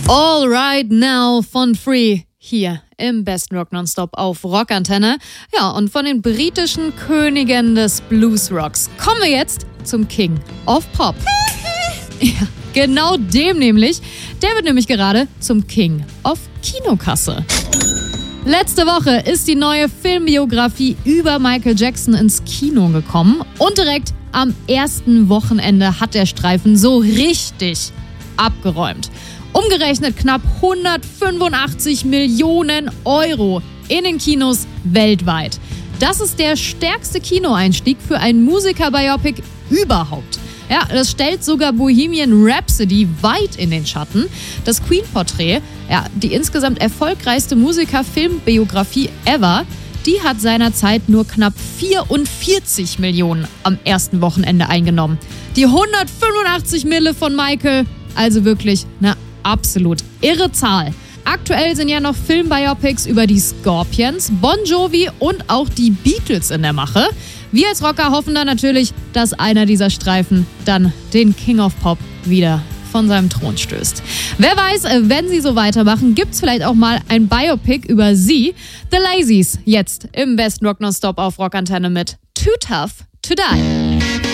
All Right Now von Free hier im Besten Rock Nonstop auf Rockantenne. Ja, und von den britischen Königen des Bluesrocks kommen wir jetzt zum King of Pop. Ja, genau dem nämlich. Der wird nämlich gerade zum King of Kinokasse. Letzte Woche ist die neue Filmbiografie über Michael Jackson ins Kino gekommen und direkt am ersten Wochenende hat der Streifen so richtig abgeräumt. Umgerechnet knapp 185 Millionen Euro in den Kinos weltweit. Das ist der stärkste Kinoeinstieg für ein Musiker-Biopic überhaupt. Ja, das stellt sogar Bohemian Rhapsody weit in den Schatten. Das Queen-Porträt, ja, die insgesamt erfolgreichste Musiker-Filmbiografie ever, die hat seinerzeit nur knapp 44 Millionen am ersten Wochenende eingenommen. Die 185 Mille von Michael, also wirklich eine absolut irre Zahl. Aktuell sind ja noch Filmbiopics über die Scorpions, Bon Jovi und auch die Beatles in der Mache. Wir als Rocker hoffen dann natürlich, dass einer dieser Streifen dann den King of Pop wieder von seinem Thron stößt. Wer weiß, wenn sie so weitermachen, gibt's vielleicht auch mal ein Biopic über sie. The Lazies, jetzt im Besten Rock Nonstop auf Rockantenne mit Too Tough to Die.